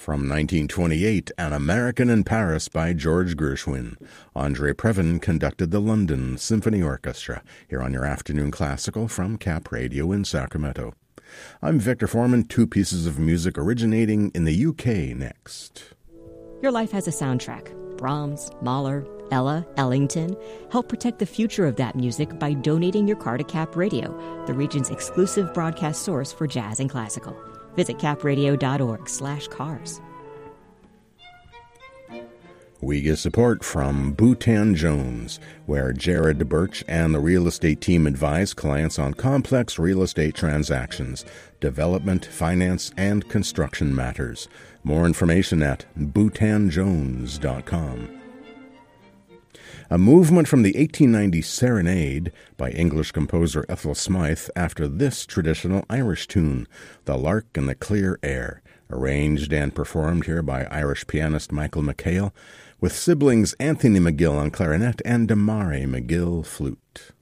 From 1928, An American in Paris by George Gershwin. Andre Previn conducted the London Symphony Orchestra here on your afternoon classical from Cap Radio in Sacramento. I'm Victor Foreman, two pieces of music originating in the UK next. Your life has a soundtrack. Brahms, Mahler, Ella, Ellington. Help protect the future of that music by donating your car to Cap Radio, the region's exclusive broadcast source for jazz and classical. Visit capradio.org/cars. We get support from Bhutan Jones, where Jared Birch and the real estate team advise clients on complex real estate transactions, development, finance, and construction matters. More information at bhutanjones.com. A movement from the 1890 Serenade by English composer Ethel Smythe after this traditional Irish tune, The Lark in the Clear Air, arranged and performed here by Irish pianist Michael McHale, with siblings Anthony McGill on clarinet and Damari McGill flute.